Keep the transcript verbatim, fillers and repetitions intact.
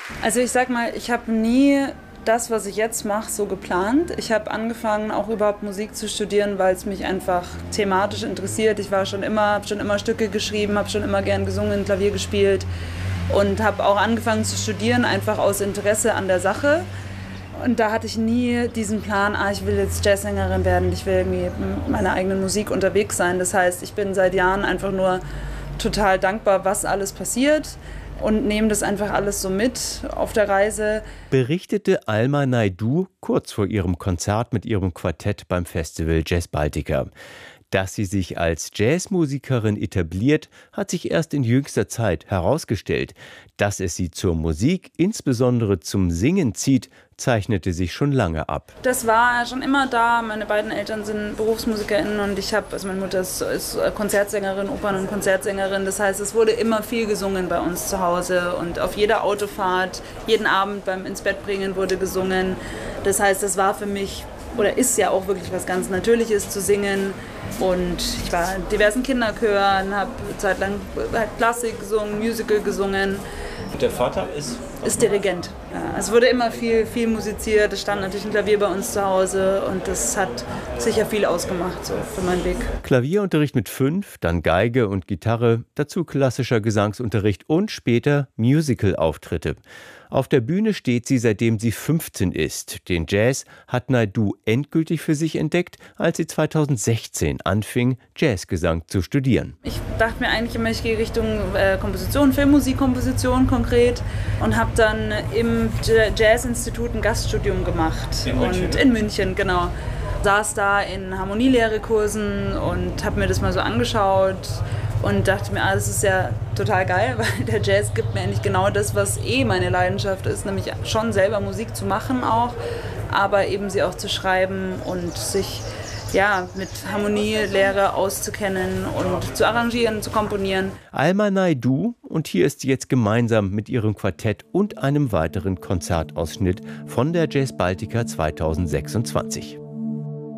Also ich sag mal, ich habe nie das, was ich jetzt mache, so geplant. Ich habe angefangen, auch überhaupt Musik zu studieren, weil es mich einfach thematisch interessiert. Ich war schon immer, habe schon immer Stücke geschrieben, habe schon immer gern gesungen, Klavier gespielt und habe auch angefangen zu studieren, einfach aus Interesse an der Sache. Und da hatte ich nie diesen Plan, ah, ich will jetzt Jazzsängerin werden, ich will irgendwie mit meiner eigenen Musik unterwegs sein. Das heißt, ich bin seit Jahren einfach nur total dankbar, was alles passiert. Und nehme das einfach alles so mit auf der Reise. Berichtete Alma Naidoo kurz vor ihrem Konzert mit ihrem Quartett beim Festival Jazz Baltica. Dass sie sich als Jazzmusikerin etabliert, hat sich erst in jüngster Zeit herausgestellt. Dass es sie zur Musik, insbesondere zum Singen zieht, zeichnete sich schon lange ab. Das war schon immer da. Meine beiden Eltern sind BerufsmusikerInnen und ich habe, also meine Mutter ist, ist Konzertsängerin, Opern- und Konzertsängerin. Das heißt, es wurde immer viel gesungen bei uns zu Hause und auf jeder Autofahrt, jeden Abend beim ins Bett bringen wurde gesungen. Das heißt, das war für mich oder ist ja auch wirklich was ganz Natürliches zu singen. Und ich war in diversen Kinderchören, habe eine Zeit lang Klassik gesungen, Musical gesungen. Und der Vater ist? Ist Dirigent. Ja, es wurde immer viel, viel musiziert. Es stand natürlich ein Klavier bei uns zu Hause und das hat sicher viel ausgemacht so für meinen Weg. Klavierunterricht mit fünf, dann Geige und Gitarre, dazu klassischer Gesangsunterricht und später Musical-Auftritte. Auf der Bühne steht sie, seitdem sie fünfzehn ist. Den Jazz hat Naidoo endgültig für sich entdeckt, als sie zweitausendsechzehn anfing, Jazzgesang zu studieren. Ich dachte mir eigentlich immer, ich gehe Richtung äh, Komposition, Filmmusikkomposition konkret und habe dann im Jazzinstitut ein Gaststudium gemacht. In München? Und in München, genau. Saß da in Harmonielehrekursen und habe mir das mal so angeschaut. Und dachte mir, ah, das ist ja total geil, weil der Jazz gibt mir eigentlich genau das, was eh meine Leidenschaft ist, nämlich schon selber Musik zu machen auch, aber eben sie auch zu schreiben und sich ja, mit Harmonielehre auszukennen und zu arrangieren, zu komponieren. Alma Naidoo, und hier ist sie jetzt gemeinsam mit ihrem Quartett und einem weiteren Konzertausschnitt von der Jazz Baltica zweitausendsechsundzwanzig.